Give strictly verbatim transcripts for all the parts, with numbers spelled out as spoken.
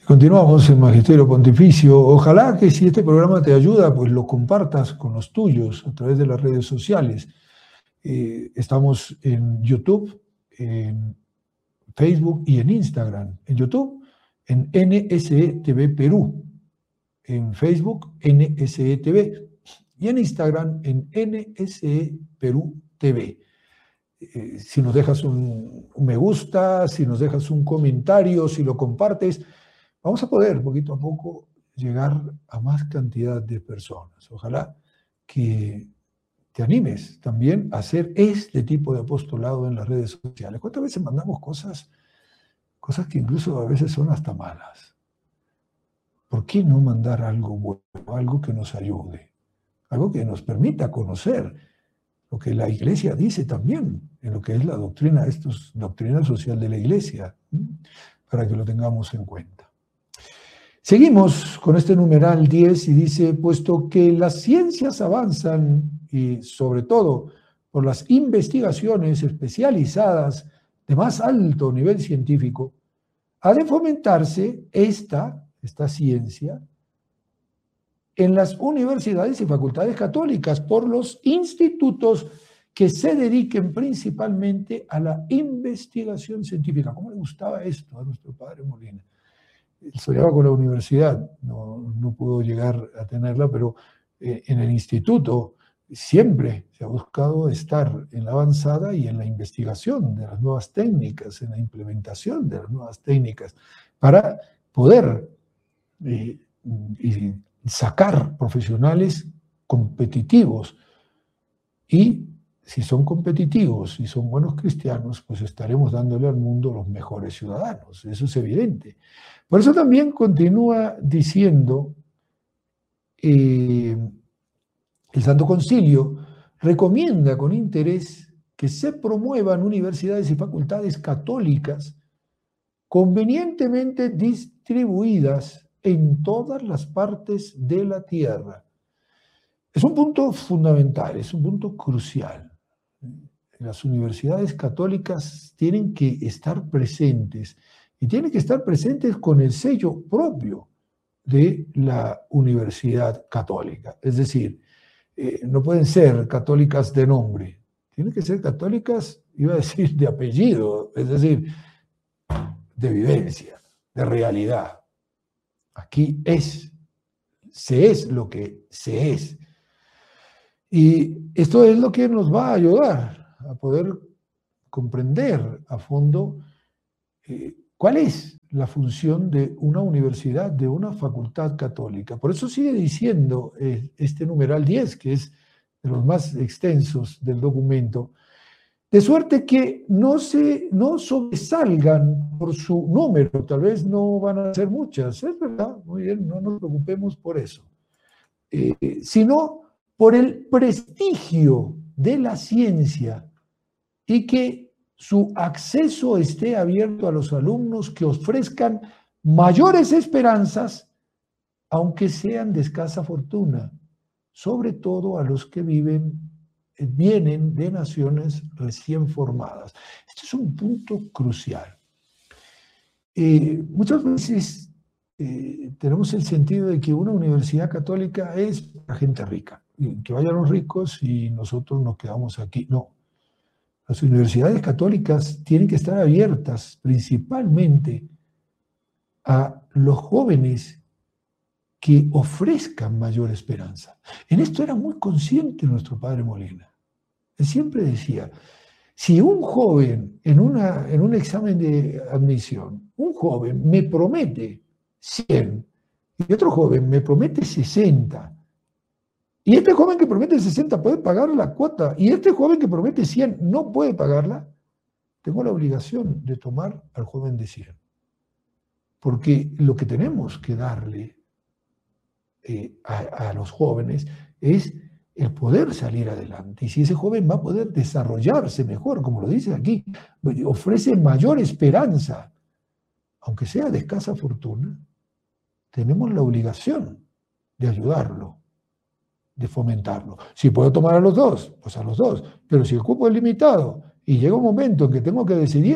Continuamos en Magisterio Pontificio. Ojalá que si este programa te ayuda, pues lo compartas con los tuyos a través de las redes sociales. Eh, estamos en YouTube, en Facebook y en Instagram. En YouTube, en N S E T V Perú. En Facebook, N S E T V. Y en Instagram, en N S E Perú T V. Eh, si nos dejas un, un me gusta, si nos dejas un comentario, si lo compartes, vamos a poder, poquito a poco, llegar a más cantidad de personas. Ojalá que te animes también a hacer este tipo de apostolado en las redes sociales. ¿Cuántas veces mandamos cosas, cosas que incluso a veces son hasta malas? ¿Por qué no mandar algo bueno, algo que nos ayude, algo que nos permita conocer lo que la Iglesia dice también, en lo que es la doctrina, esto es doctrina social de la Iglesia, ¿sí? Para que lo tengamos en cuenta. Seguimos con este numeral diez y dice, puesto que las ciencias avanzan y sobre todo por las investigaciones especializadas de más alto nivel científico, ha de fomentarse esta, esta ciencia en las universidades y facultades católicas por los institutos que se dediquen principalmente a la investigación científica. ¿Cómo le gustaba esto a nuestro padre Molina? Él soñaba con la universidad, no, no pudo llegar a tenerla, pero eh, en el instituto siempre se ha buscado estar en la avanzada y en la investigación de las nuevas técnicas, en la implementación de las nuevas técnicas, para poder eh, y sacar profesionales competitivos. Y si son competitivos y son buenos cristianos, pues estaremos dándole al mundo los mejores ciudadanos. Eso es evidente. Por eso también continúa diciendo eh, el Santo Concilio, recomienda con interés que se promuevan universidades y facultades católicas convenientemente distribuidas en todas las partes de la tierra. Es un punto fundamental, es un punto crucial. Las universidades católicas tienen que estar presentes y tienen que estar presentes con el sello propio de la universidad católica. Es decir, eh, no pueden ser católicas de nombre, tienen que ser católicas, iba a decir, de apellido, es decir, de vivencia, de realidad. Aquí es, se es lo que se es. Y esto es lo que nos va a ayudar a poder comprender a fondo eh, cuál es la función de una universidad, de una facultad católica. Por eso sigue diciendo eh, este numeral diez, que es de los más extensos del documento, de suerte que no, se, no sobresalgan por su número, tal vez no van a ser muchas, es verdad, muy bien, no nos preocupemos por eso, eh, sino por el prestigio de la ciencia y que su acceso esté abierto a los alumnos que ofrezcan mayores esperanzas, aunque sean de escasa fortuna, sobre todo a los que viven, vienen de naciones recién formadas. Este es un punto crucial. Eh, muchas veces eh, tenemos el sentido de que una universidad católica es para gente rica, que vayan los ricos y nosotros nos quedamos aquí. No. Las universidades católicas tienen que estar abiertas principalmente a los jóvenes que ofrezcan mayor esperanza. En esto era muy consciente nuestro padre Molina. Él siempre decía, si un joven en, una, en un examen de admisión, un joven me promete cien y otro joven me promete sesenta, y este joven que promete sesenta puede pagar la cuota, y este joven que promete cien no puede pagarla, tengo la obligación de tomar al joven de cien. Porque lo que tenemos que darle eh, a, a los jóvenes es el poder salir adelante. Y si ese joven va a poder desarrollarse mejor, como lo dice aquí, ofrece mayor esperanza, aunque sea de escasa fortuna, tenemos la obligación de ayudarlo, de fomentarlo. Si puedo tomar a los dos, pues a los dos. Pero si el cupo es limitado y llega un momento en que tengo que decidir,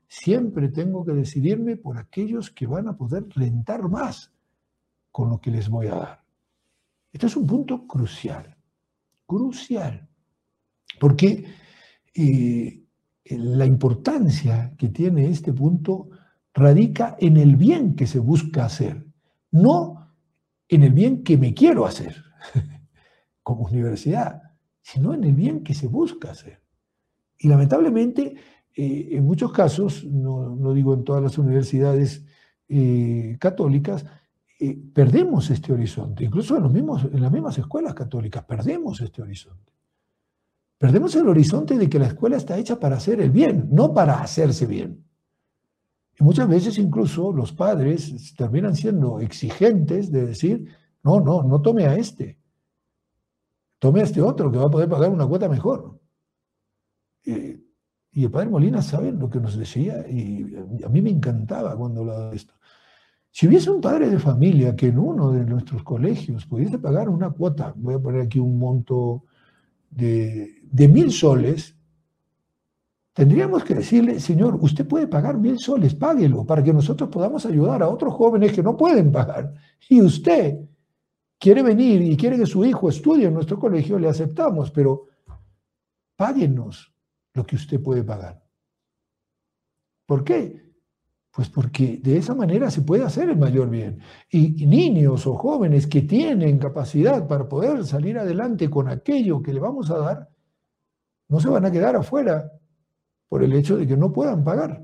siempre tengo que decidirme por aquellos que van a poder rentar más con lo que les voy a dar. Este es un punto crucial, crucial, porque eh, la importancia que tiene este punto radica en el bien que se busca hacer, no en el bien que me quiero hacer como universidad, sino en el bien que se busca hacer. Y lamentablemente, eh, en muchos casos, no, no digo en todas las universidades eh, católicas, eh, perdemos este horizonte. Incluso en, los mismos, en las mismas escuelas católicas perdemos este horizonte. Perdemos el horizonte de que la escuela está hecha para hacer el bien, no para hacerse bien. Y muchas veces incluso los padres terminan siendo exigentes de decir, no, no, no tome a este, tome a este otro que va a poder pagar una cuota mejor. Eh, y el padre Molina sabe lo que nos decía y a mí me encantaba cuando hablaba de esto. Si hubiese un padre de familia que en uno de nuestros colegios pudiese pagar una cuota, voy a poner aquí un monto de, de mil soles, tendríamos que decirle, señor, usted puede pagar mil soles, páguelo, para que nosotros podamos ayudar a otros jóvenes que no pueden pagar. Y usted quiere venir y quiere que su hijo estudie en nuestro colegio, le aceptamos, pero páguenos lo que usted puede pagar. ¿Por qué? Pues porque de esa manera se puede hacer el mayor bien. Y, y niños o jóvenes que tienen capacidad para poder salir adelante con aquello que le vamos a dar, no se van a quedar afuera por el hecho de que no puedan pagar.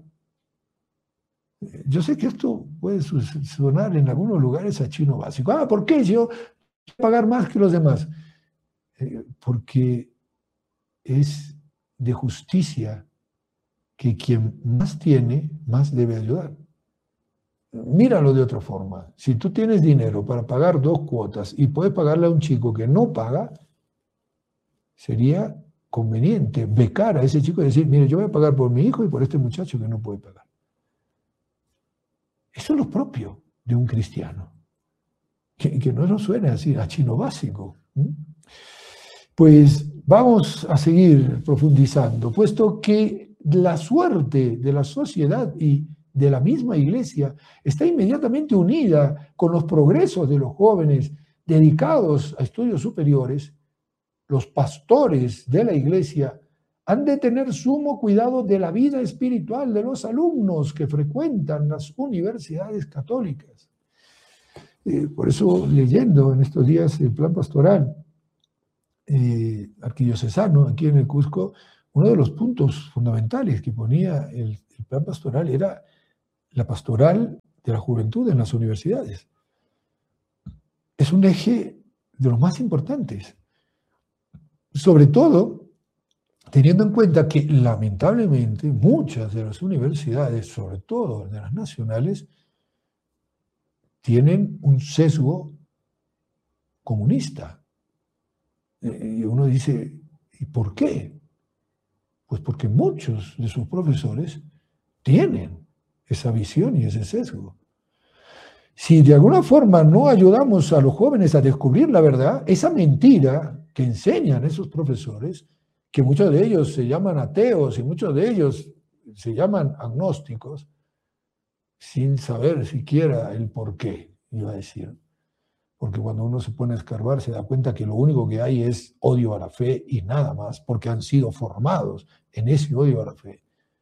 Yo sé que esto puede sonar en algunos lugares a chino básico. Ah, ¿por qué yo quiero pagar más que los demás? Eh, porque es de justicia que quien más tiene, más debe ayudar. Míralo de otra forma. Si tú tienes dinero para pagar dos cuotas y puedes pagarle a un chico que no paga, sería conveniente becar a ese chico y decir, mire, yo voy a pagar por mi hijo y por este muchacho que no puede pagar. Eso es lo propio de un cristiano. Que, que no nos suene así a chino básico. ¿Mm? Pues vamos a seguir profundizando, puesto que la suerte de la sociedad y de la misma iglesia está inmediatamente unida con los progresos de los jóvenes dedicados a estudios superiores. Los pastores de la iglesia han de tener sumo cuidado de la vida espiritual de los alumnos que frecuentan las universidades católicas. Eh, por eso, leyendo en estos días el plan pastoral eh, arquidiocesano aquí en el Cusco, uno de los puntos fundamentales que ponía el, el plan pastoral era la pastoral de la juventud en las universidades. Es un eje de los más importantes. Sobre todo, teniendo en cuenta que lamentablemente muchas de las universidades, sobre todo de las nacionales, tienen un sesgo comunista. Y uno dice, ¿y por qué? Pues porque muchos de sus profesores tienen esa visión y ese sesgo. Si de alguna forma no ayudamos a los jóvenes a descubrir la verdad, esa mentira que enseñan esos profesores, que muchos de ellos se llaman ateos y muchos de ellos se llaman agnósticos, sin saber siquiera el por qué, iba a decir. Porque cuando uno se pone a escarbar se da cuenta que lo único que hay es odio a la fe y nada más, porque han sido formados en ese odio a la fe.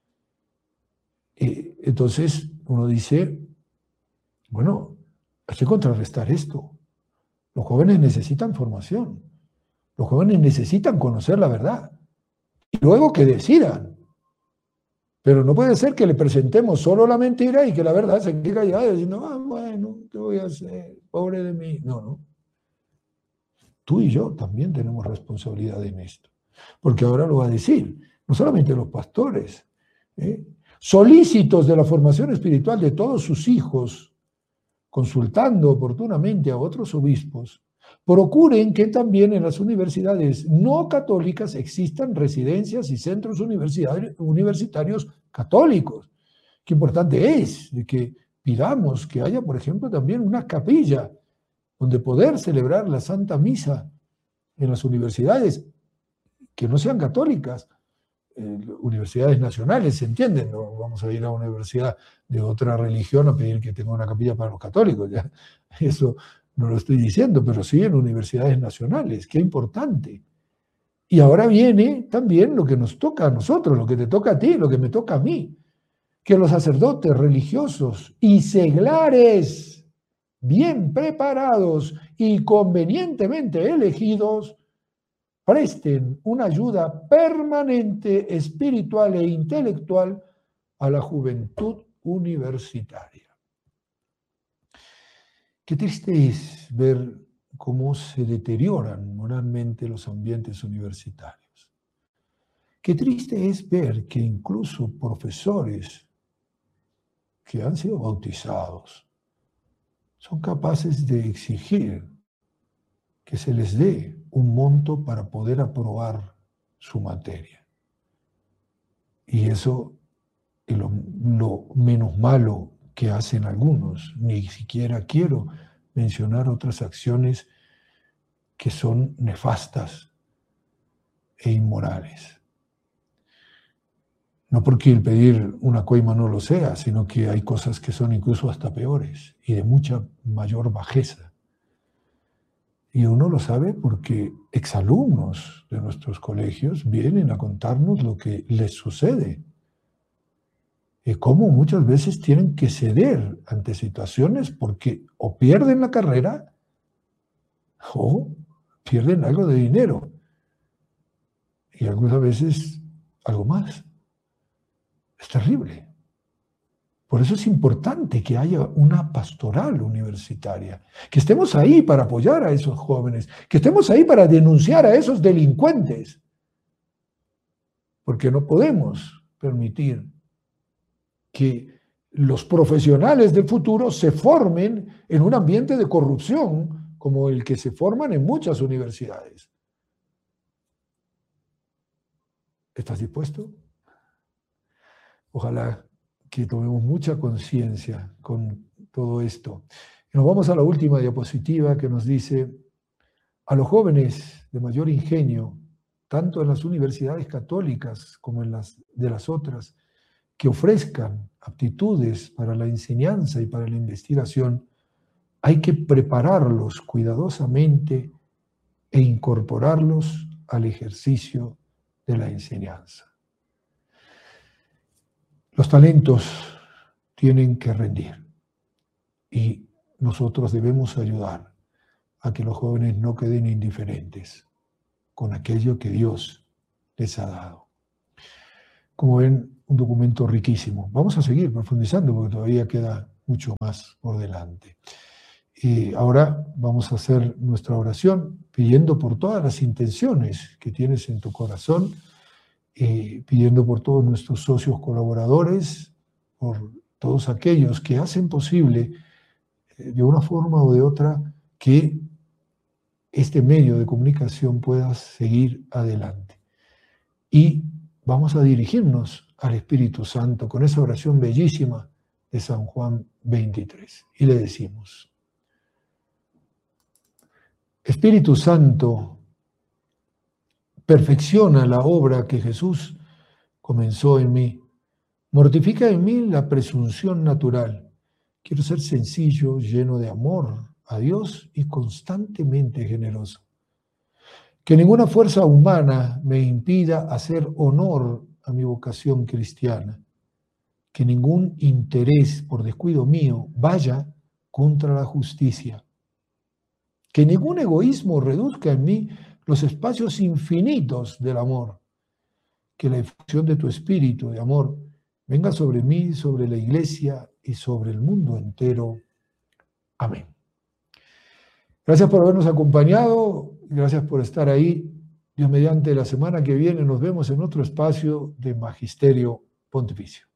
Eh, entonces uno dice, bueno, hay que contrarrestar esto. Los jóvenes necesitan formación. Los jóvenes necesitan conocer la verdad. Y luego que decidan. Pero no puede ser que le presentemos solo la mentira y que la verdad se quede callada diciendo, ah, bueno, ¿qué voy a hacer? Pobre de mí. No, no. Tú y yo también tenemos responsabilidad en esto. Porque ahora lo va a decir, no solamente los pastores, ¿eh? solícitos de la formación espiritual de todos sus hijos, consultando oportunamente a otros obispos, procuren que también en las universidades no católicas existan residencias y centros universitarios católicos. Qué importante es de que pidamos que haya, por ejemplo, también una capilla donde poder celebrar la Santa Misa en las universidades que no sean católicas, eh, universidades nacionales, ¿se entienden? No vamos a ir a una universidad de otra religión a pedir que tenga una capilla para los católicos, ya. Eso no lo estoy diciendo, pero sí en universidades nacionales, qué importante. Y ahora viene también lo que nos toca a nosotros, lo que te toca a ti, lo que me toca a mí, que los sacerdotes religiosos y seglares, bien preparados y convenientemente elegidos, presten una ayuda permanente, espiritual e intelectual a la juventud universitaria. Qué triste es ver cómo se deterioran moralmente los ambientes universitarios. Qué triste es ver que incluso profesores que han sido bautizados son capaces de exigir que se les dé un monto para poder aprobar su materia. Y eso es lo, lo menos malo que hacen algunos. Ni siquiera quiero mencionar otras acciones que son nefastas e inmorales. No porque el pedir una coima no lo sea, sino que hay cosas que son incluso hasta peores y de mucha mayor bajeza. Y uno lo sabe porque exalumnos de nuestros colegios vienen a contarnos lo que les sucede. Y cómo muchas veces tienen que ceder ante situaciones porque o pierden la carrera o pierden algo de dinero. Y algunas veces algo más. Es terrible. Por eso es importante que haya una pastoral universitaria, que estemos ahí para apoyar a esos jóvenes, que estemos ahí para denunciar a esos delincuentes, porque no podemos permitir que los profesionales del futuro se formen en un ambiente de corrupción como el que se forman en muchas universidades. ¿Estás dispuesto? Ojalá que tomemos mucha conciencia con todo esto. Y nos vamos a la última diapositiva que nos dice: a los jóvenes de mayor ingenio, tanto en las universidades católicas como en las de las otras, que ofrezcan aptitudes para la enseñanza y para la investigación, hay que prepararlos cuidadosamente e incorporarlos al ejercicio de la enseñanza. Los talentos tienen que rendir y nosotros debemos ayudar a que los jóvenes no queden indiferentes con aquello que Dios les ha dado. Como ven, un documento riquísimo. Vamos a seguir profundizando porque todavía queda mucho más por delante. Y ahora vamos a hacer nuestra oración pidiendo por todas las intenciones que tienes en tu corazón, y pidiendo por todos nuestros socios colaboradores, por todos aquellos que hacen posible de una forma o de otra que este medio de comunicación pueda seguir adelante. Y vamos a dirigirnos al Espíritu Santo con esa oración bellísima de San Juan veintitrés. Y le decimos: Espíritu Santo, perfecciona la obra que Jesús comenzó en mí. Mortifica en mí la presunción natural. Quiero ser sencillo, lleno de amor a Dios y constantemente generoso. Que ninguna fuerza humana me impida hacer honor a mi vocación cristiana. Que ningún interés por descuido mío vaya contra la justicia. Que ningún egoísmo reduzca en mí los espacios infinitos del amor. Que la efusión de tu espíritu de amor venga sobre mí, sobre la Iglesia y sobre el mundo entero. Amén. Gracias por habernos acompañado, gracias por estar ahí. Dios mediante, la semana que viene nos vemos en otro espacio de Magisterio Pontificio.